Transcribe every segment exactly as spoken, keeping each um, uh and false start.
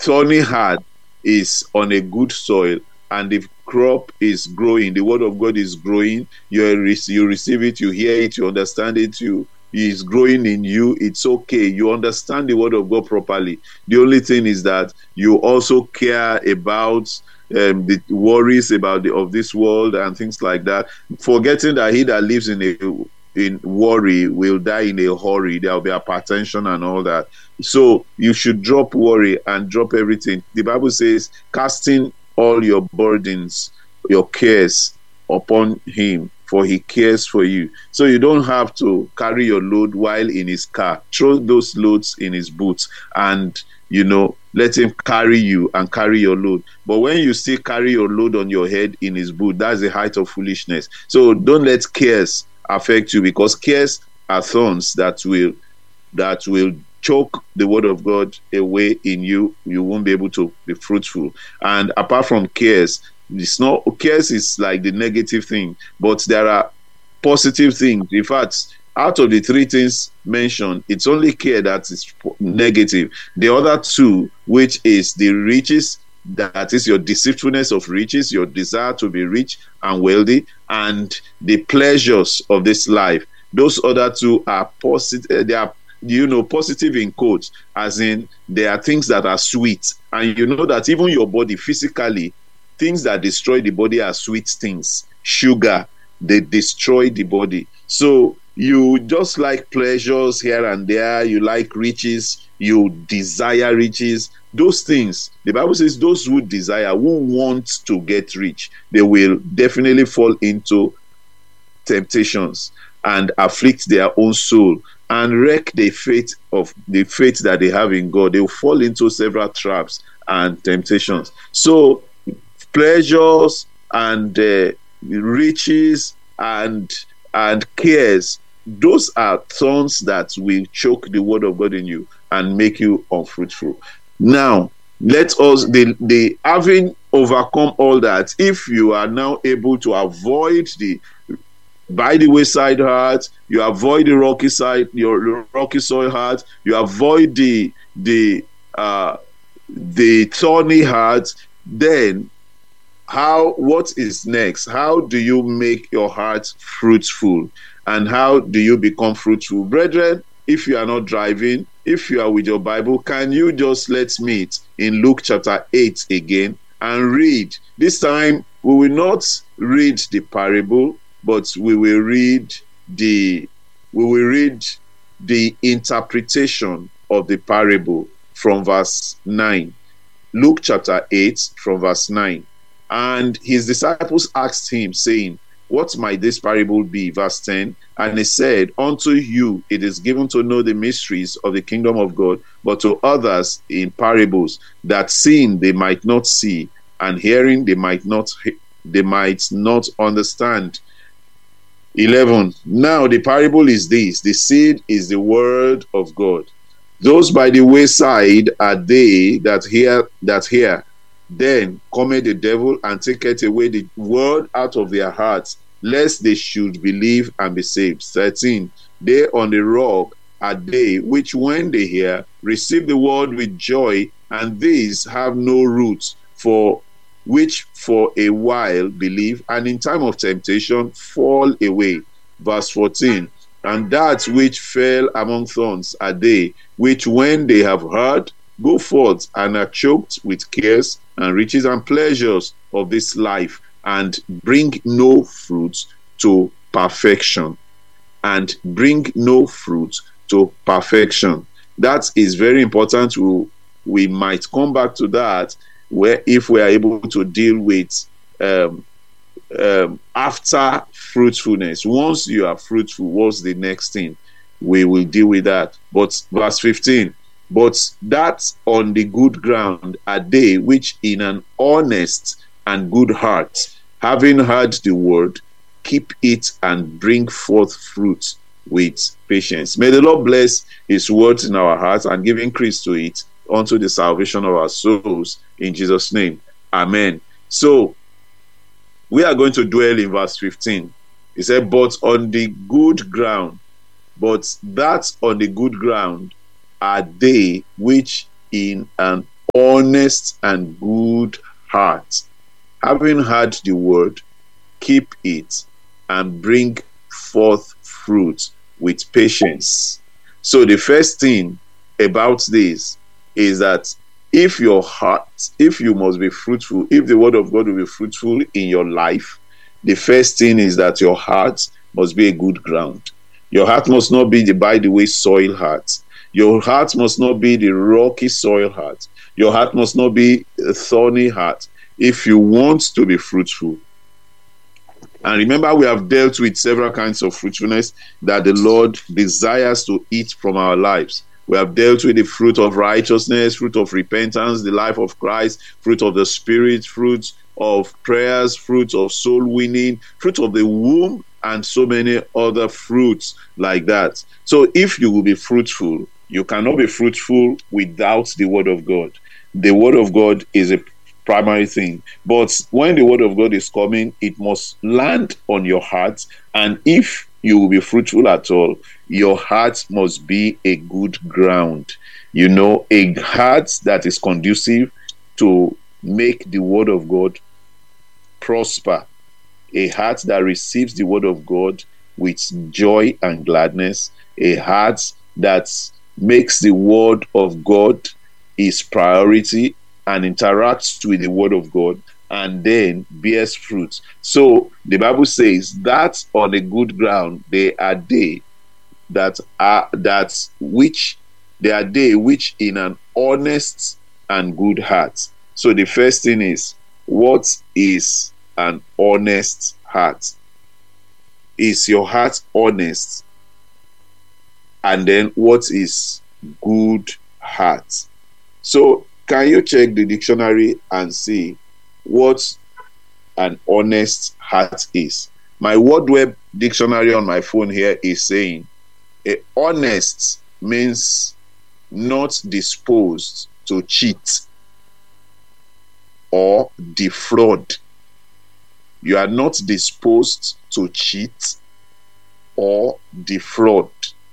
thorny heart is on a good soil, and the crop is growing, the word of God is growing, you you receive it, you hear it, you understand it, you is growing in you, it's okay, you understand the word of God properly. The only thing is that you also care about um, the worries about the of this world and things like that, forgetting that he that lives in a in worry will die in a hurry. There will be hypertension and all that. So you should drop worry and drop everything. The Bible says, casting all your burdens, your cares upon him, for he cares for you. So you don't have to carry your load while in his car. Throw those loads in his boots and, you know, let him carry you and carry your load. But when you still carry your load on your head in his boot, that's the height of foolishness. So don't let cares affect you, because cares are thorns that will that will choke the word of God away in you. You won't be able to be fruitful. And apart from cares, it's not cares is like the negative thing, but there are positive things. In fact, out of the three things mentioned, it's only care that is negative. The other two, which is the riches, that is your deceitfulness of riches, your desire to be rich and wealthy, and the pleasures of this life. Those other two are positive. They are, you know, positive in quotes, as in they are things that are sweet. And you know that even your body physically, things that destroy the body are sweet things. Sugar, they destroy the body. So you just like pleasures here and there, you like riches, you desire riches. Those things, the Bible says, those who desire, who want to get rich, they will definitely fall into temptations and afflict their own soul and wreck the faith of the faith that they have in God. They will fall into several traps and temptations. So pleasures and uh, riches and and cares, those are thorns that will choke the word of God in you and make you unfruitful. Now, let us, the, the having overcome all that, if you are now able to avoid the by the wayside heart, you avoid the rocky side, your rocky soil heart, you avoid the the uh, the thorny heart, then how what is next? How do you make your heart fruitful? And how do you become fruitful? Brethren, if you are not driving, if you are with your Bible, can you just let's meet in Luke chapter eight again and read? This time we will not read the parable, but we will read the we will read the interpretation of the parable from verse nine. Luke chapter eight from verse nine. And his disciples asked him, saying, what might this parable be? Verse ten. And he said, unto you it is given to know the mysteries of the kingdom of God, but to others in parables, that seeing they might not see, and hearing they might not they might not understand. eleven. Now the parable is this: the seed is the word of God. Those by the wayside are they that hear that hear. Then cometh the devil and taketh away the word out of their hearts, lest they should believe and be saved. thirteen. They on the rock are they which, when they hear, receive the word with joy, and these have no roots, for which for a while believe, and in time of temptation fall away. Verse fourteen. And that which fell among thorns are they which, when they have heard, go forth and are choked with cares and riches and pleasures of this life, and bring no fruit to perfection. And bring no fruit to perfection. That is very important. We, we might come back to that, where if we are able to deal with um, um, after fruitfulness. Once you are fruitful, what's the next thing? We will deal with that. But verse fifteen. But that on the good ground are they which in an honest and good heart, having heard the word, keep it and bring forth fruit with patience. May the Lord bless his words in our hearts and give increase to it unto the salvation of our souls, in Jesus' name. Amen. So we are going to dwell in verse fifteen. He said, but on the good ground, but that on the good ground are they which in an honest and good heart. Having heard the word, keep it and bring forth fruit with patience. So the first thing about this is that if your heart, if you must be fruitful, if the word of God will be fruitful in your life, the first thing is that your heart must be a good ground. Your heart must not be the, by the way, soil heart. Your heart must not be the rocky soil heart. Your heart must not be a thorny heart. If you want to be fruitful, and remember, we have dealt with several kinds of fruitfulness that the Lord desires to eat from our lives. We have dealt with the fruit of righteousness, fruit of repentance, the life of Christ, fruit of the Spirit, fruit of prayers, fruit of soul winning, fruit of the womb, and so many other fruits like that. So if you will be fruitful, you cannot be fruitful without the word of God. The word of God is a primary thing. But when the word of God is coming, it must land on your heart. And if you will be fruitful at all, your heart must be a good ground. You know, a heart that is conducive to make the word of God prosper. A heart that receives the word of God with joy and gladness. A heart that makes the word of God its priority and interacts with the word of God and then bears fruit. So the Bible says that on a good ground they are they that are that which they are they which in an honest and good heart. So the first thing is, what is an honest heart? Is your heart honest? And then what is good heart? So can you check the dictionary and see what an honest heart is? My Word Web dictionary on my phone here is saying a honest means not disposed to cheat or defraud. You are not disposed to cheat or defraud.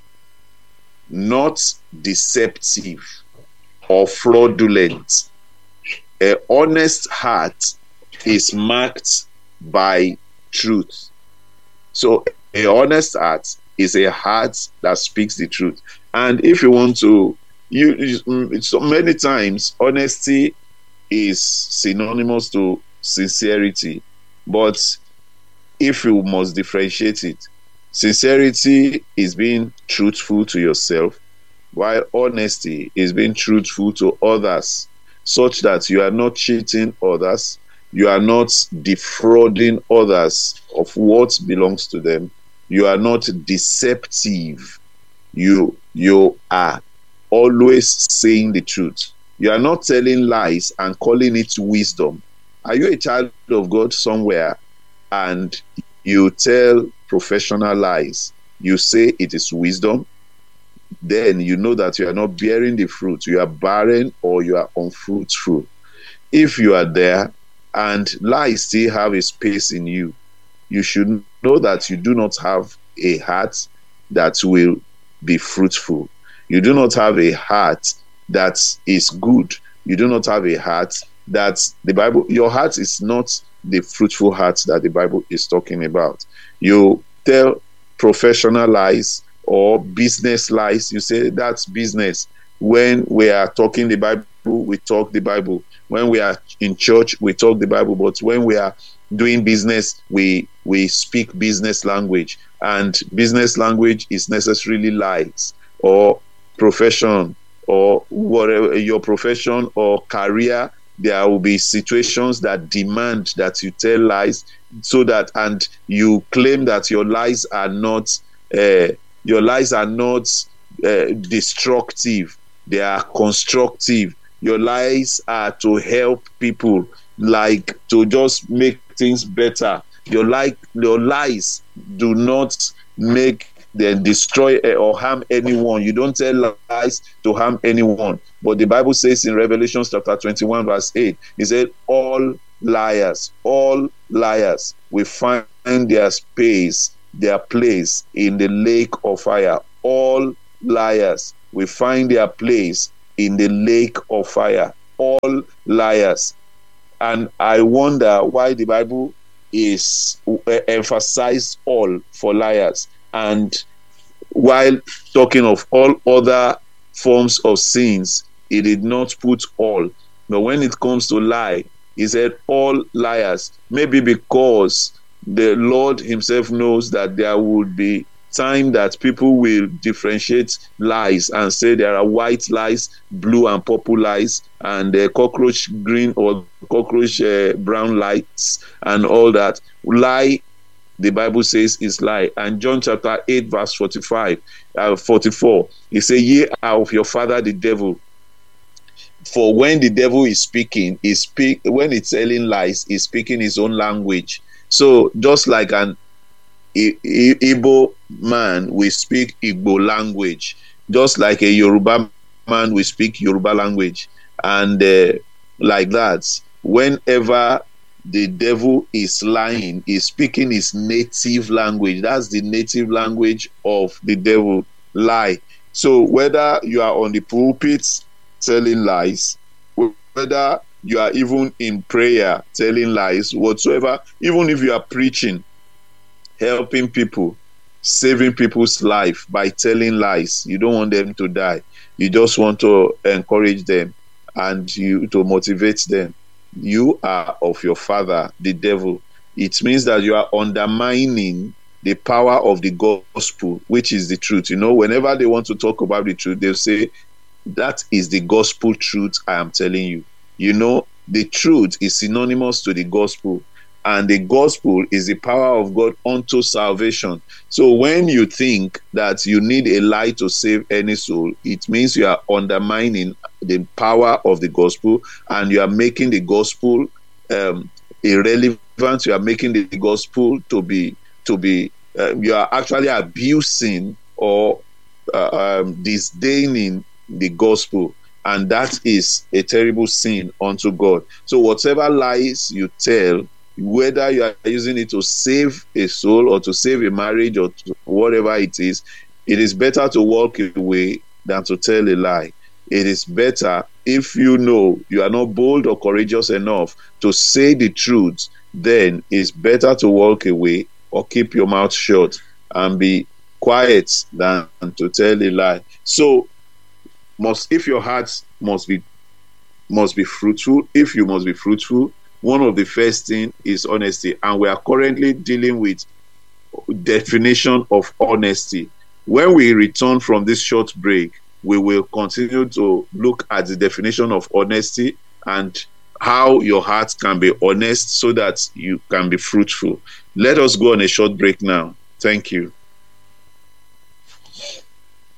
Not deceptive or fraudulent. An honest heart is marked by truth. So an honest heart is a heart that speaks the truth. And if you want to, you, you so many times honesty is synonymous to sincerity. But if you must differentiate it, sincerity is being truthful to yourself, while honesty is being truthful to others, such that you are not cheating others, you are not defrauding others of what belongs to them, you are not deceptive, you you are always saying the truth. You are not telling lies and calling it wisdom. Are you a child of God somewhere and you tell professional lies? You say it is wisdom, then you know that you are not bearing the fruit. You are barren or you are unfruitful. If you are there and lies still have a space in you, you should know that you do not have a heart that will be fruitful. You do not have a heart that is good. You do not have a heart that the Bible, your heart is not the fruitful heart that the Bible is talking about. You tell professional lies or business lies. You say that's business. When we are talking the Bible, we talk the Bible. When we are in church, we talk the Bible. But when we are doing business, we we speak business language. And business language is necessarily lies or profession or whatever your profession or career. There will be situations that demand that you tell lies, so that and you claim that your lies are not uh, your lies are not uh, destructive. They are constructive. Your lies are to help people, like to just make things better. Your like your lies do not make them destroy or harm anyone. You don't tell lies to harm anyone. But the Bible says in Revelation chapter twenty-one verse eight, it said all liars, all liars will find their space, their place in the lake of fire. All liars will find their place in the lake of fire. all liars. And I wonder why the Bible is uh, emphasized all for liars, and while talking of all other forms of sins, he did not put all. But when it comes to lie, he said all liars. Maybe because the Lord himself knows that there would be time that people will differentiate lies and say there are white lies, blue and purple lies, and uh, cockroach green or cockroach uh, brown lights and all that. Lie, the Bible says, is lie. And John chapter eight verse forty-five, uh, forty-four, he says, ye are of your father the devil. For when the devil is speaking, he speak when it's telling lies, he's speaking his own language. So just like an I- I- Igbo man will speak Igbo language, just like a Yoruba man will speak Yoruba language, and uh, like that, whenever the devil is lying, he's speaking his native language. That's the native language of the devil, lie. So whether you are on the pulpit telling lies, whether you are even in prayer telling lies, whatsoever, even if you are preaching, helping people, saving people's life by telling lies, you don't want them to die. You just want to encourage them and you to motivate them. You are of your father, the devil. It means that you are undermining the power of the gospel, which is the truth. You know, whenever they want to talk about the truth, they'll say, that is the gospel truth I am telling you. You know, the truth is synonymous to the gospel, and the gospel is the power of God unto salvation. So when you think that you need a lie to save any soul, it means you are undermining the power of the gospel, and you are making the gospel um, irrelevant. You are making the gospel to be to be uh, you are actually abusing or uh, um, disdaining the gospel, and that is a terrible sin unto God. So whatever lies you tell, whether you are using it to save a soul or to save a marriage or to whatever it is, it is better to walk away than to tell a lie. It is better, if you know you are not bold or courageous enough to say the truth, then it's better to walk away or keep your mouth shut and be quiet than to tell a lie. So must if your heart must be must be fruitful, if you must be fruitful, one of the first thing is honesty. And we are currently dealing with definition of honesty. When we return from this short break, we will continue to look at the definition of honesty and how your heart can be honest so that you can be fruitful. Let us go on a short break now. Thank you.